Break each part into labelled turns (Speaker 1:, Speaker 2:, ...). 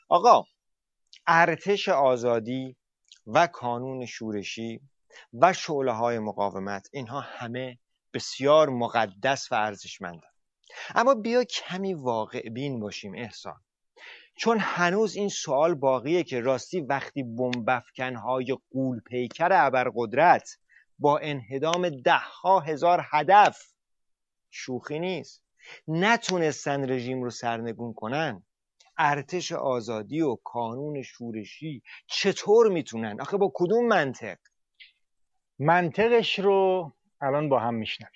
Speaker 1: آقا، ارتش آزادی و کانون شورشی و شعله‌های مقاومت، اینها همه بسیار مقدس و ارزشمندن. اما بیا کمی واقع بین باشیم احسان، چون هنوز این سوال باقیه که راستی وقتی بمب‌افکن‌های غول‌پیکر ابرقدرت با انهدام ده‌ها هزار هدف، شوخی نیست، نتونستن رژیم رو سرنگون کنن، ارتش آزادی و کانون شورشی چطور میتونن؟ آخه با کدوم منطق؟
Speaker 2: منطقش رو الان با هم میشنویم.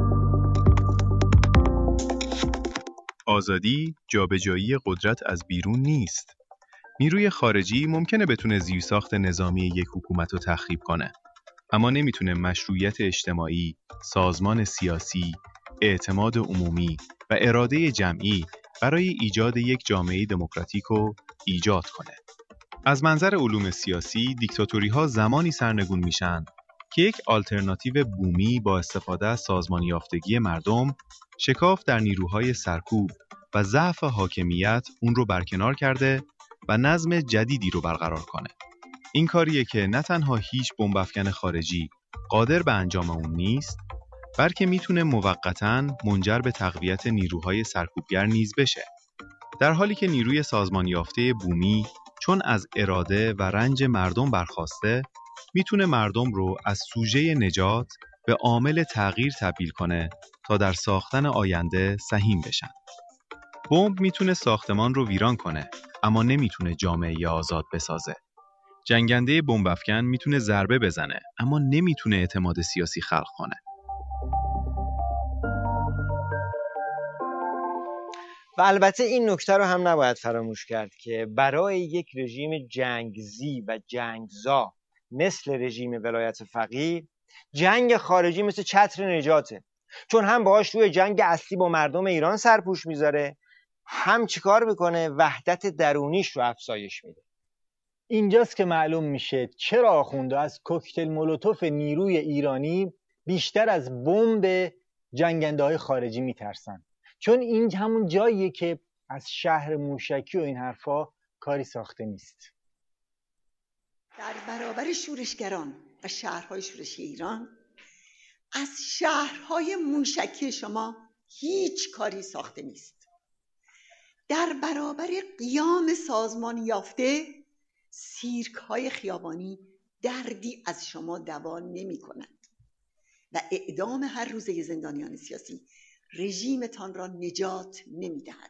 Speaker 3: آزادی جابجایی قدرت از بیرون نیست. نیروی خارجی ممکنه بتونه زیرساخت نظامی یک حکومت رو تخریب کنه، اما نمیتونه مشروعیت اجتماعی، سازمان سیاسی، اعتماد عمومی و اراده جمعی برای ایجاد یک جامعه دموکراتیک رو ایجاد کنه. از منظر علوم سیاسی، دیکتاتوری‌ها زمانی سرنگون میشن که یک آلترناتیو بومی با استفاده از سازمان یافتگی مردم شکاف در نیروهای سرکوب و ضعف حاکمیت اون رو برکنار کرده و نظم جدیدی رو برقرار کنه. این کاریه که نه تنها هیچ بمب‌افکن خارجی قادر به انجام اون نیست، بلکه میتونه موقتاً منجر به تقویت نیروهای سرکوبگر نیز بشه. در حالی که نیروی سازمان یافته بومی چون از اراده و رنج مردم برخاسته، میتونه مردم رو از سوژه نجات به عامل تغییر تبدیل کنه تا در ساختن آینده سهیم بشن. بمب میتونه ساختمان رو ویران کنه، اما نمیتونه جامعه آزاد بسازه. جنگنده بمب افکن میتونه ضربه بزنه، اما نمیتونه اعتماد سیاسی خلق کنه.
Speaker 1: و البته این نکته رو هم نباید فراموش کرد که برای یک رژیم جنگزی و جنگزا مثل رژیم ولایت فقیه، جنگ خارجی مثل چتر نجاته، چون هم باهاش روی جنگ اصلی با مردم ایران سرپوش میذاره، هم چیکار میکنه؟ وحدت درونیش رو افزایش میده.
Speaker 2: اینجاست که معلوم میشه چرا آخونده از کوکتل مولوتوف نیروی ایرانی بیشتر از بمب جنگنده های خارجی میترسن، چون این همون جاییه که از شهر موشکی و این حرفا کاری ساخته نیست.
Speaker 4: در برابر شورشگران و شهرهای شورشی ایران، از شهرهای موشکی شما هیچ کاری ساخته نیست. در برابر قیام سازمان یافته، سیرک های خیابانی دردی از شما دوا نمی کنند و اعدام هر روزه زندانیان سیاسی رژیمتان را نجات نمی دهد.